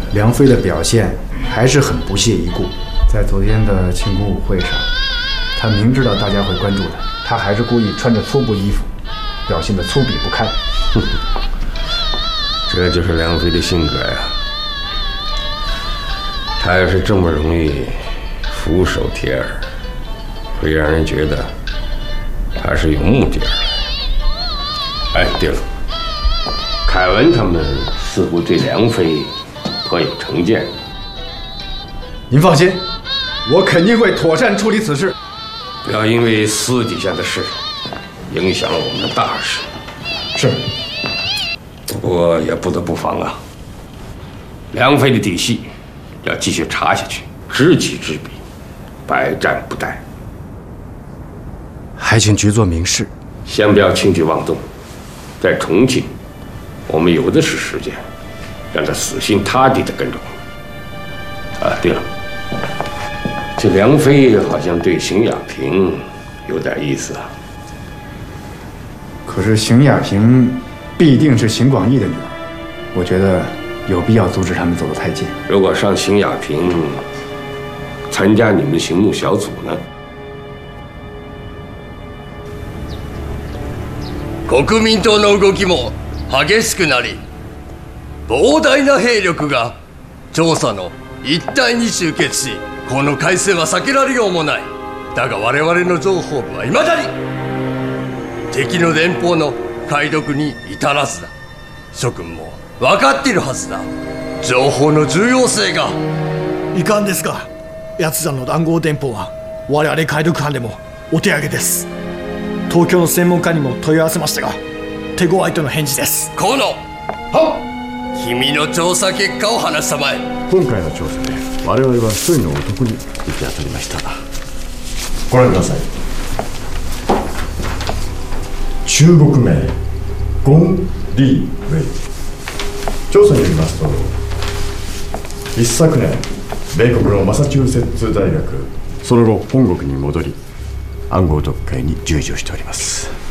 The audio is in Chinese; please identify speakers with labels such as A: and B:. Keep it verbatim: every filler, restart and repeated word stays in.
A: 梁飞的表现还是很不屑一顾。在昨天的庆功舞会上，他明知道大家会关注他，他还是故意穿着粗布衣服，表现得粗鄙不堪。
B: 这就是梁飞的性格呀。他要是这么容易俯首帖耳，会让人觉得他是有目的而来。哎，对了，凯文他们似乎对梁飞颇有成见。
A: 您放心，我肯定会妥善处理此事。
B: 不要因为私底下的事影响了我们的大事。
A: 是。
B: 不过也不得不防啊，梁飞的底细要继续查下去，知己知彼，百战不殆。
A: 还请局座明示。
B: 先不要轻举妄动，在重庆，我们有的是时间，让他死心塌地地跟着我们。啊，对了，这梁飞好像对邢雅萍有点意思啊。
A: 可是邢雅萍必定是邢广义的女儿，我觉得有必要阻止他们走得太近。
B: 如果让邢雅萍参加你们的刑目小组呢？
C: 国民党の動きも激しくなり、膨大な兵力が調査の一帯に集結し、この改正は避けられようもない。だが我々の情報部は未だに敵の電報の解読に至らずだ。諸君も分かっているはずだ。情報の重要性が。
D: いかんですが、奴らの暗号電報は我々解読班でもお手上げです。東京の専門家にも問い合わせましたが、手強いとの返事です。
C: 河野、はっ、君の調査結果を話したまえ。
E: 今回の調査で我々は一人の男に行き当たりました。ご覧ください。中国名ゴン・リー・ウェイ。調査によりますと、一昨年米国のマサチューセッツ大学、その後本国に戻り暗号読解に従事をしております。